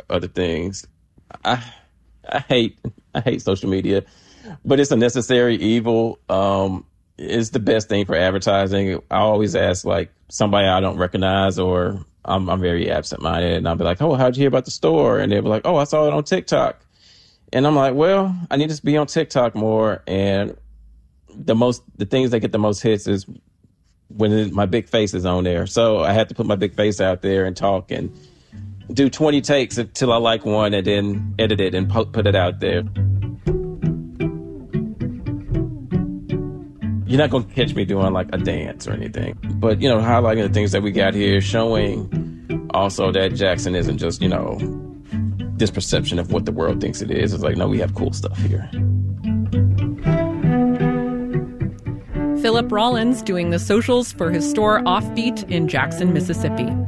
other things. I I hate social media, but it's a necessary evil. It's the best thing for advertising. I always ask like somebody I don't recognize, or I'm very absent-minded, and I'll be like, "Oh, how'd you hear about the store?" And they'll be like, "Oh, I saw it on TikTok." And I'm like, "Well, I need to be on TikTok more." And the things that get the most hits is when my big face is on there. So I had to put my big face out there and talk and do 20 takes until I like one, and then edit it and put it out there. You're not going to catch me doing like a dance or anything, but, highlighting the things that we got here, showing also that Jackson isn't just, this perception of what the world thinks it is. It's like, no, we have cool stuff here. Philip Rollins doing the socials for his store Offbeat in Jackson, Mississippi.